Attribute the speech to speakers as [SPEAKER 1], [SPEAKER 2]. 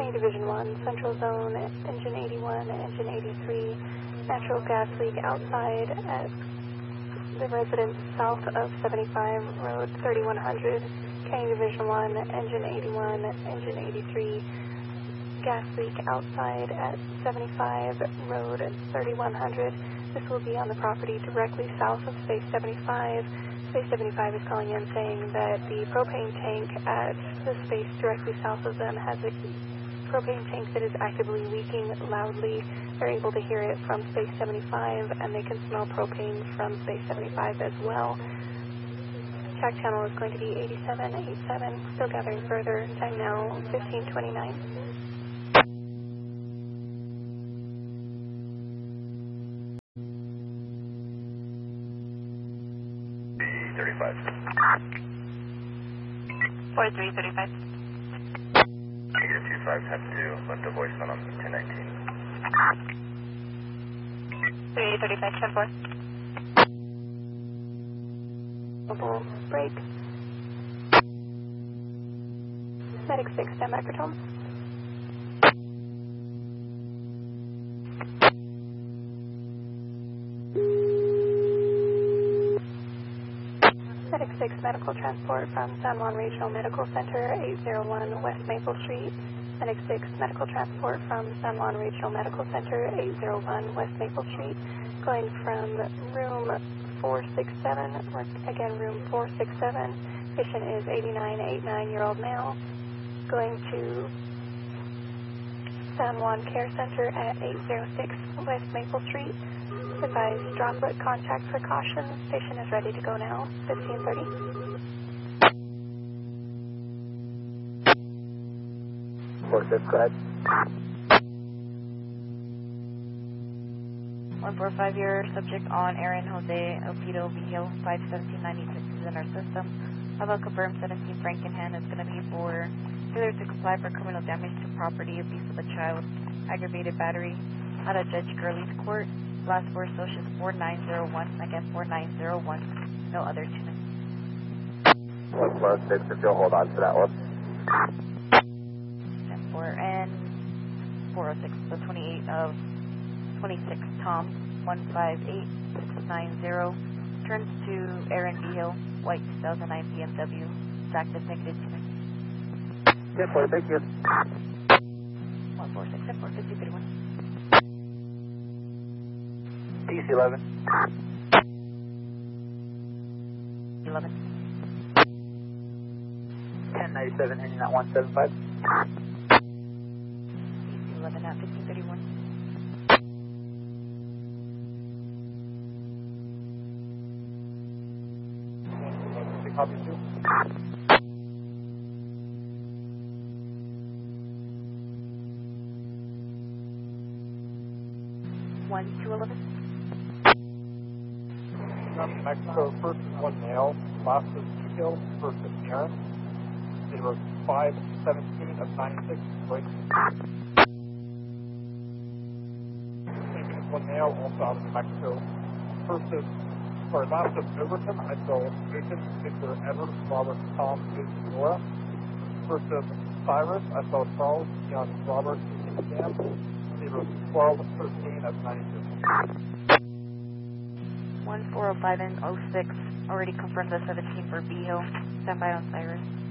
[SPEAKER 1] County Division 1, Central Zone, Engine 81, Engine 83, natural gas leak outside at the residence south of 75, Road 3100, County Division 1, Engine 81, Engine 83, gas leak outside at 75, Road 3100. This will be on the property directly south of Space 75. Space 75 is calling in saying that the propane tank at the space directly south of them has a propane tank that is actively leaking loudly. They're able to hear it from Space 75, and they can smell propane from Space 75 as well. Track channel is going to be 8787. Still gathering further. Time now 1529.
[SPEAKER 2] 35.
[SPEAKER 3] 4335.
[SPEAKER 2] Negative 25, have to left a voicemail on 1019.
[SPEAKER 3] 3835, 10-4.
[SPEAKER 1] Break. Medic 6, stand by for Tom. Medic 6, medical transport from San Juan Regional Medical Center, 801 West Maple Street. Medic 6, medical transport from San Juan Regional Medical Center, 801 West Maple Street. Going from room 467, or again room 467. Patient is 89-year-old male. Going to San Juan Care Center at 806 West Maple Street. Advise droplet contact precaution. Patient is ready to go now. 1530.
[SPEAKER 4] 46, go ahead.
[SPEAKER 3] 145-year subject on Aaron Jose Elpido Vigil 51796 is in our system. Although confirmed 17 Frankenhand is going to be for failure to comply for criminal damage to property, abuse of a child, aggravated battery out of Judge Gurley's court. Last four socials 4901, again 4901, no other tunings.
[SPEAKER 4] 146, if you'll hold on to that one.
[SPEAKER 3] 10-4 and 406, so 28 of 26 Tom 158690 turns to Aaron Vigil, white 2009 BMW, active negative tuning.
[SPEAKER 4] 10-4, thank you.
[SPEAKER 3] 146 and 45031.
[SPEAKER 4] DC-11.
[SPEAKER 3] 11.
[SPEAKER 4] 1097, ending at 175.
[SPEAKER 3] DC-11 at 1531.
[SPEAKER 4] Copy 2.
[SPEAKER 3] One 211.
[SPEAKER 5] Mexico, first is one male, last is Vigil, first is Aaron. They were 517 of 96, break. Second is one male, also out of Mexico. Last is Overton, I saw Newton, Victor, Edward, Robert, Tom, Jason, Laura. First is Cyrus, I saw Charles, John, Robert, and Sam. They were 1213 of 96.
[SPEAKER 3] 1405 and 06, already confirmed the 17 for Vigil. Stand by on Cyrus.